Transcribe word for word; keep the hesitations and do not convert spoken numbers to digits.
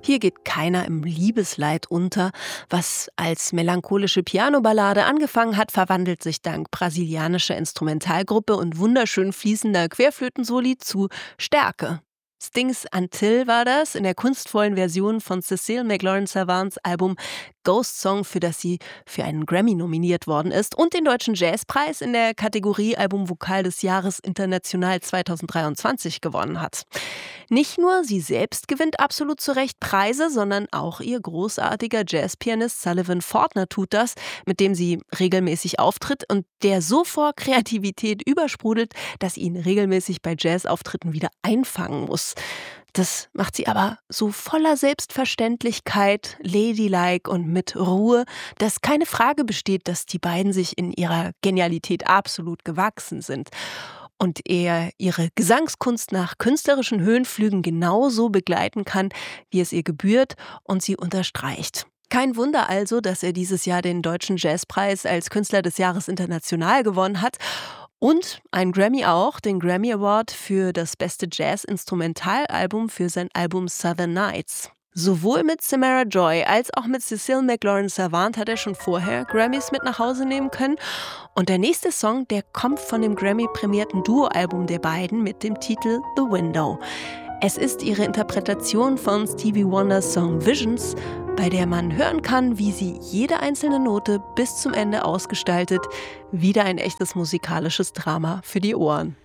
Hier geht keiner im Liebesleid unter. Was als melancholische Pianoballade angefangen hat, verwandelt sich dank brasilianischer Instrumentalgruppe und wunderschön fließender Querflötensoli zu Stärke. Stings Until war das in der kunstvollen Version von Cécile McLaurin-Salvants Album Ghost Song, für das sie für einen Grammy nominiert worden ist und den Deutschen Jazzpreis in der Kategorie Album Vokal des Jahres International zweitausenddreiundzwanzig gewonnen hat. Nicht nur sie selbst gewinnt absolut zu Recht Preise, sondern auch ihr großartiger Jazzpianist Sullivan Fortner tut das, mit dem sie regelmäßig auftritt und der so vor Kreativität übersprudelt, dass ihn regelmäßig bei Jazzauftritten wieder einfangen muss. Das macht sie aber so voller Selbstverständlichkeit, ladylike und mit Ruhe, dass keine Frage besteht, dass die beiden sich in ihrer Genialität absolut gewachsen sind. Und er ihre Gesangskunst nach künstlerischen Höhenflügen genauso begleiten kann, wie es ihr gebührt, und sie unterstreicht. Kein Wunder also, dass er dieses Jahr den Deutschen Jazzpreis als Künstler des Jahres international gewonnen hat. Und ein Grammy auch, den Grammy Award für das beste Jazz-Instrumentalalbum für sein Album Southern Nights. Sowohl mit Samara Joy als auch mit Cécile McLaurin-Salvant hat er schon vorher Grammys mit nach Hause nehmen können. Und der nächste Song, der kommt von dem Grammy-prämierten Duo-Album der beiden mit dem Titel The Window. Es ist ihre Interpretation von Stevie Wonders Song Visions, bei der man hören kann, wie sie jede einzelne Note bis zum Ende ausgestaltet. Wieder ein echtes musikalisches Drama für die Ohren.